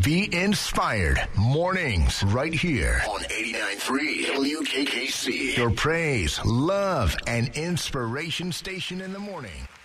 Be inspired. Mornings right here on 89.3 WKKC. Your praise, love, and inspiration station in the morning.